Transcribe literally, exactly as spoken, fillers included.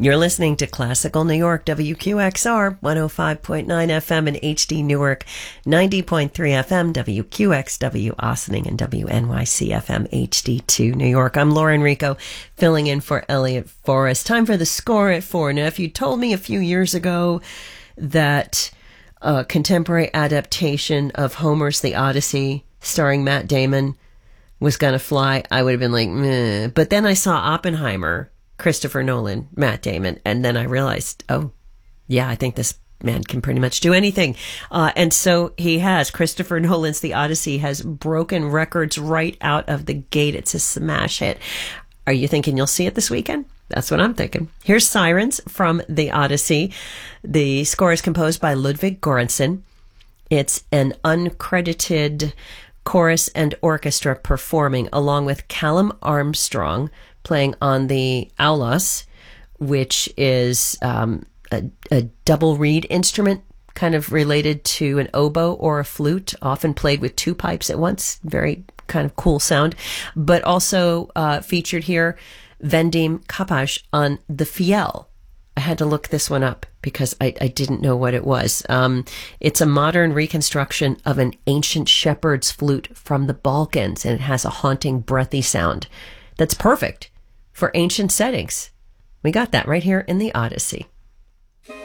You're listening to Classical New York, W Q X R, one oh five point nine F M in H D Newark, ninety point three F M, W Q X W Ossining, and W N Y C F M H D two New York. I'm Lauren Rico, filling in for Elliot Forrest. Time for the score at four. Now, if you told me a few years ago that a contemporary adaptation of Homer's The Odyssey, starring Matt Damon, was going to fly, I would have been like, meh. But then I saw Oppenheimer, Christopher Nolan, Matt Damon, and then I realized, oh, yeah, I think this man can pretty much do anything. Uh, and so he has. Christopher Nolan's The Odyssey has broken records right out of the gate. It's a smash hit. Are you thinking you'll see it this weekend? That's what I'm thinking. Here's Sirens from The Odyssey. The score is composed by Ludwig Göransson. It's an uncredited chorus and orchestra performing, along with Callum Armstrong playing on the aulos, which is um, a, a double reed instrument, kind of related to an oboe or a flute, often played with two pipes at once. Very kind of cool sound. But also uh, featured here, Vendim Kapash on the fiel. I had to look this one up because I, I didn't know what it was. Um, it's a modern reconstruction of an ancient shepherd's flute from the Balkans, and it has a haunting, breathy sound that's perfect for ancient settings. We got that right here in the Odyssey.